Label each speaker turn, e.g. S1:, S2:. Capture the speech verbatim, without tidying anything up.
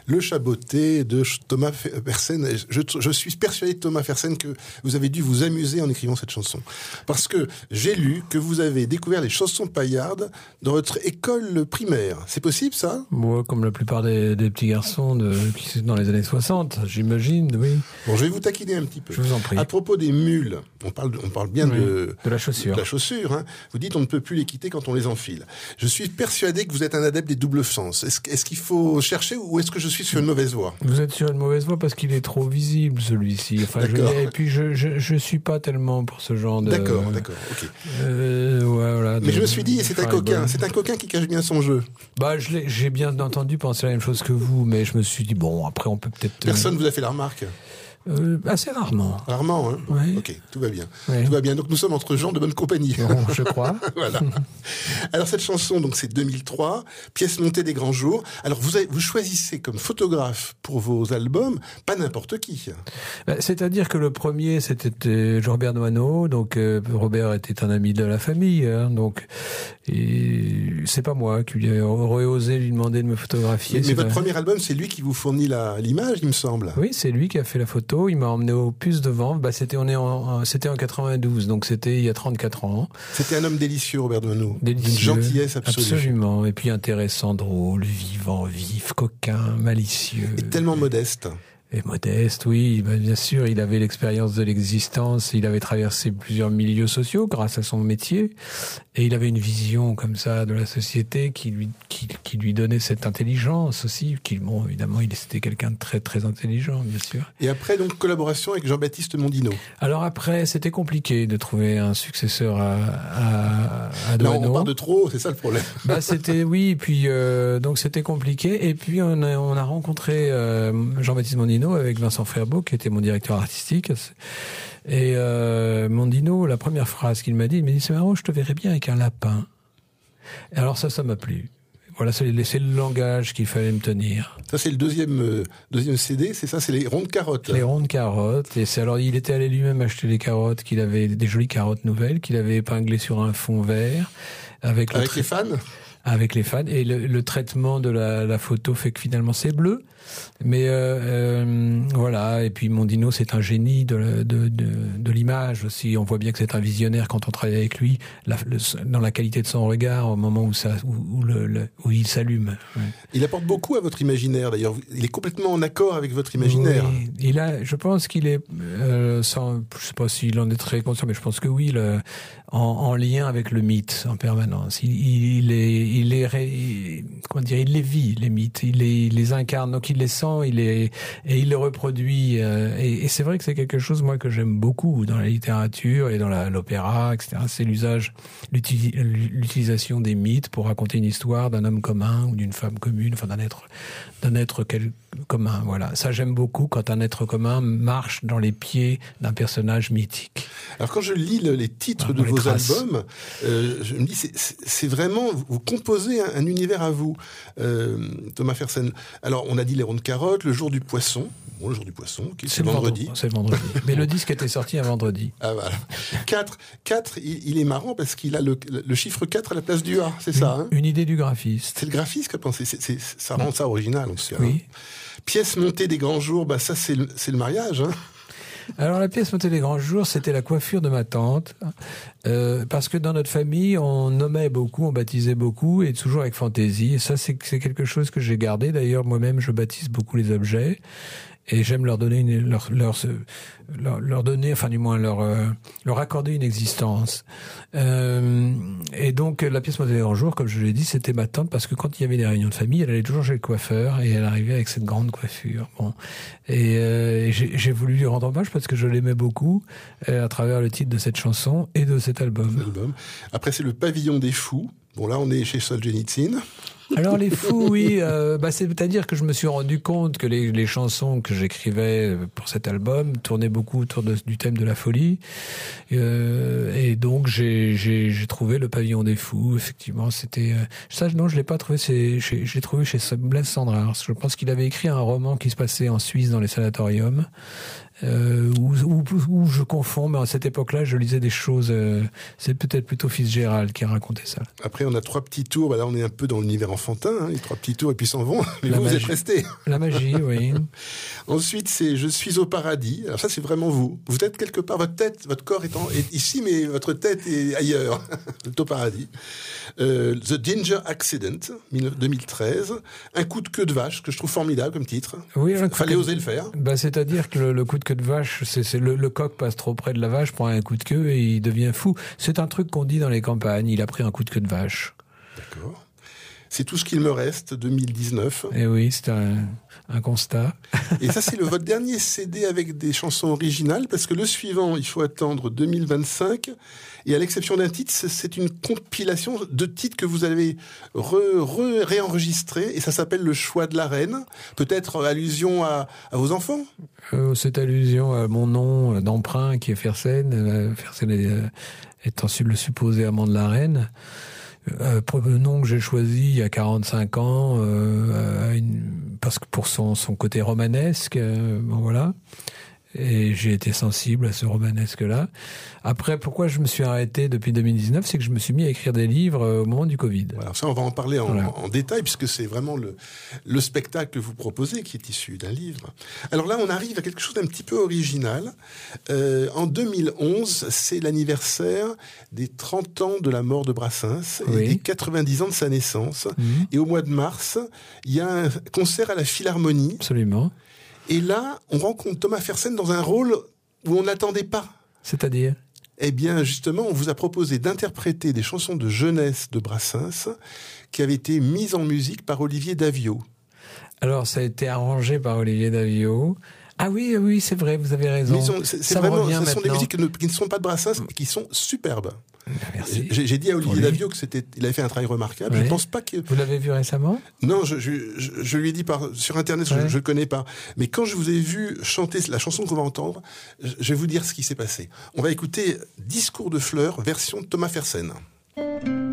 S1: Le Chaboté de Thomas Fersen. Je, je suis persuadé de Thomas Fersen que vous avez dû vous amuser en écrivant cette chanson. Parce que j'ai lu que vous avez découvert les chansons paillardes dans votre école primaire. C'est possible, ça?
S2: Moi, comme la plupart des, des petits garçons de, dans les années soixante, j'imagine, oui.
S1: Bon, je vais vous taquiner un petit peu.
S2: Je vous en prie.
S1: À propos des mules, on parle, on parle bien
S2: oui,
S1: de,
S2: de la chaussure.
S1: De la chaussure, hein. Vous dites on ne peut plus les quitter quand on les enfile. Je suis persuadé que vous êtes un adepte des doubles sens. Est-ce, est-ce qu'il faut chercher ou est-ce que je suis sur une mauvaise voie?
S2: Vous êtes sur une mauvaise voie parce qu'il est trop visible, celui-ci. Enfin,
S1: d'accord.
S2: Je, et puis, je, je, je suis pas tellement pour ce genre de...
S1: D'accord, d'accord, ok.
S2: Euh, ouais, voilà,
S1: Mais de, je me suis dit, c'est un coquin, bon. c'est un coquin qui cache bien son jeu.
S2: Bah, je l'ai, j'ai bien entendu penser la même chose que vous, mais je me suis dit, bon, après, on peut peut-être...
S1: Personne euh... vous a fait la remarque?
S2: Euh, assez rarement.
S1: Rarement, hein.
S2: Oui.
S1: Ok, tout va bien.
S2: Oui.
S1: Tout va bien. Donc nous sommes entre gens de bonne compagnie.
S2: Bon, je crois.
S1: Voilà. Alors cette chanson, donc c'est deux mille trois, pièce montée des grands jours. Alors vous avez, vous choisissez comme photographe pour vos albums pas n'importe qui.
S2: Bah, c'est-à-dire que le premier c'était Jean-Robert Doisneau, donc euh, Robert était un ami de la famille, hein, donc et c'est pas moi qui aurais osé lui demander de me photographier.
S1: Mais, mais votre premier album, c'est lui qui vous fournit la, l'image, il me semble.
S2: Oui, c'est lui qui a fait la photo. Il m'a emmené au Puce de Vent. Bah, c'était, on est en, c'était en quatre-vingt-douze, donc c'était il y a trente-quatre ans.
S1: C'était un homme délicieux, Robert Doisneau.
S2: Délicieux.
S1: Une gentillesse absolue.
S2: Absolument. Et puis intéressant, drôle, vivant, vif, coquin, malicieux.
S1: Et tellement modeste.
S2: Et modeste, oui, ben bien sûr, il avait l'expérience de l'existence, il avait traversé plusieurs milieux sociaux grâce à son métier, et il avait une vision comme ça de la société qui lui qui, qui lui donnait cette intelligence aussi. Qui, bon, évidemment, il était quelqu'un de très très intelligent, bien sûr.
S1: Et après, donc collaboration avec Jean-Baptiste Mondino.
S2: Alors après, c'était compliqué de trouver un successeur à à, à Doisneau.
S1: Là, on parle de trop, c'est ça le problème.
S2: Bah c'était oui, et puis euh, donc c'était compliqué, et puis on a on a rencontré euh, Jean-Baptiste Mondino avec Vincent Ferbeau, qui était mon directeur artistique. Et euh, Mondino, la première phrase qu'il m'a dit, il m'a dit, c'est marrant, je te verrais bien avec un lapin. Et alors ça, ça m'a plu. Voilà, c'est le langage qu'il fallait me tenir.
S1: Ça, c'est le deuxième, euh, deuxième C D, c'est ça, c'est les rondes carottes.
S2: Les rondes carottes. Et c'est alors, il était allé lui-même acheter les carottes, qu'il avait, des jolies carottes nouvelles, qu'il avait épinglées sur un fond vert. Avec,
S1: avec
S2: tra-
S1: les fans
S2: Avec les fans. Et le, le traitement de la, la photo fait que finalement c'est bleu. Mais euh, euh, voilà, et puis Mondino, c'est un génie de, de, de, de l'image aussi. On voit bien que c'est un visionnaire quand on travaille avec lui, la, le, dans la qualité de son regard, au moment où, ça, où, où, le, le, où il s'allume. Ouais.
S1: Il apporte beaucoup à votre imaginaire, d'ailleurs. Il est complètement en accord avec votre imaginaire.
S2: Oui, il a, je pense qu'il est, euh, sans, je sais pas s'il en est très conscient, mais je pense que oui, le, en, en lien avec le mythe en permanence. Il, il est, il est, il, comment dire, il les vit, les mythes, il les, il les incarne. Donc il les sent, il les, et il les reproduit. Euh, et, et c'est vrai que c'est quelque chose, moi, que j'aime beaucoup dans la littérature et dans la, l'opéra, et cetera. C'est l'usage, l'uti- l'utilisation des mythes pour raconter une histoire d'un homme commun ou d'une femme commune, enfin d'un être, d'un être quel, commun. Voilà, ça j'aime beaucoup quand un être commun marche dans les pieds d'un personnage mythique.
S1: Alors quand je lis le, les titres ah, de vos traces. albums, euh, je me dis c'est, c'est vraiment vous composez un, un univers à vous, euh, Thomas Fersen. Alors on a dit les rondes carottes, le jour du poisson. Bon, le jour du poisson, okay, c'est, c'est le vendredi.
S2: C'est le vendredi. Mais le disque était sorti un vendredi.
S1: Ah voilà. quatre, quatre il, il est marrant parce qu'il a le, le chiffre quatre à la place du A, c'est
S2: une,
S1: ça hein
S2: une idée du graphiste.
S1: C'est le graphiste qui a pensé. C'est, c'est, ça rend ça original, on sait.
S2: Oui.
S1: Hein. Pièce montée des grands jours, bah ça c'est le, c'est le mariage. Hein.
S2: Alors la pièce montée des grands jours, c'était la coiffure de ma tante, euh, parce que dans notre famille, on nommait beaucoup, on baptisait beaucoup, et toujours avec fantaisie. Et ça, c'est, c'est quelque chose que j'ai gardé. D'ailleurs, moi-même, je baptise beaucoup les objets. Et j'aime leur donner une, leur, leur, leur, leur donner, enfin du moins leur, euh, leur accorder une existence. Euh, et donc la pièce montée des grands jours, comme je l'ai dit, c'était ma tante parce que quand il y avait des réunions de famille, elle allait toujours chez le coiffeur et elle arrivait avec cette grande coiffure. Bon, et, euh, et j'ai, j'ai voulu lui rendre hommage parce que je l'aimais beaucoup euh, à travers le titre de cette chanson et de cet album.
S1: album. Après, c'est le Pavillon des Fous. Bon là, on est chez Solzhenitsyn.
S2: Alors les fous, oui, euh, bah c'est-à-dire que je me suis rendu compte que les, les chansons que j'écrivais pour cet album tournaient beaucoup autour de, du thème de la folie, euh, et donc j'ai, j'ai, j'ai trouvé le Pavillon des Fous. Effectivement, c'était euh, ça. Non, je l'ai pas trouvé. C'est, j'ai, j'ai trouvé chez Blaise Cendrars. Je pense qu'il avait écrit un roman qui se passait en Suisse dans les sanatoriums. euh, où, où, où je confonds, mais à cette époque-là, je lisais des choses... Euh, c'est peut-être plutôt Fitzgerald qui racontait ça.
S1: Après, on a trois petits tours. Bah là, on est un peu dans l'univers enfantin. Hein, les trois petits tours, et puis s'en vont. Mais
S2: La
S1: vous,
S2: magie.
S1: vous êtes restés.
S2: La magie, oui.
S1: Ensuite, c'est « Je suis au paradis ». Alors ça, c'est vraiment vous. Vous êtes quelque part, votre tête, votre corps est, en, est ici, mais votre tête est ailleurs. Vous êtes au paradis. Euh, « The Danger Accident », deux mille treize. Un coup de queue de vache, que je trouve formidable comme titre.
S2: Oui,
S1: Il fallait
S2: que...
S1: oser le faire.
S2: Bah, c'est-à-dire que le, le coup de queue de vache, c'est, c'est le, le coq passe trop près de la vache, prend un coup de queue et il devient fou. C'est un truc qu'on dit dans les campagnes. Il a pris un coup de queue de vache.
S1: D'accord. C'est tout ce qu'il me reste, deux mille dix-neuf.
S2: Et oui, c'est un, un constat.
S1: Et ça, c'est le, votre dernier C D avec des chansons originales, parce que le suivant, il faut attendre deux mille vingt-cinq. Et à l'exception d'un titre, c'est une compilation de titres que vous avez re, re, réenregistrés, et ça s'appelle Le Choix de la Reine. Peut-être allusion à, à vos enfants ?
S2: euh, C'est allusion à mon nom d'emprunt qui est Fersen. Euh, Fersen est, euh, étant le supposé amant de la reine. Euh, le nom que j'ai choisi il y a quarante-cinq ans, euh, une, parce que pour son, son côté romanesque, euh, bon voilà. Et j'ai été sensible à ce romanesque-là. Après, pourquoi je me suis arrêté depuis deux mille dix-neuf, c'est que je me suis mis à écrire des livres au moment du Covid.
S1: Voilà, ça, on va en parler en,
S2: voilà.
S1: en détail, puisque c'est vraiment le, le spectacle que vous proposez qui est issu d'un livre. Alors là, on arrive à quelque chose d'un petit peu original. Euh, en deux mille onze, c'est l'anniversaire des trente ans de la mort de Brassens
S2: oui.
S1: et des quatre-vingt-dix ans de sa naissance. Mmh. Et au mois de mars, il y a un concert à la Philharmonie.
S2: Absolument.
S1: Et là, on rencontre Thomas Fersen dans un rôle où on n'attendait pas.
S2: C'est-à-dire ?
S1: Eh bien, justement, on vous a proposé d'interpréter des chansons de jeunesse de Brassens qui avaient été mises en musique par Olivier Daviau.
S2: Alors, ça a été arrangé par Olivier Daviau. Ah oui, oui, c'est vrai, vous avez raison.
S1: Mais c'est, c'est
S2: ça
S1: vraiment,
S2: ce
S1: sont
S2: maintenant.
S1: des musiques qui ne, qui ne sont pas de Brassens, mais qui sont superbes.
S2: Merci.
S1: J'ai, j'ai dit à Olivier Daviau que c'était, il avait fait un travail remarquable.
S2: Oui.
S1: Je pense pas que.
S2: Vous l'avez vu récemment ?
S1: Non, je, je, je, je lui ai dit par sur Internet, ouais. je, je le connais pas. Mais quand je vous ai vu chanter la chanson qu'on va entendre, je, je vais vous dire ce qui s'est passé. On va écouter Discours de fleurs, version Thomas Fersen.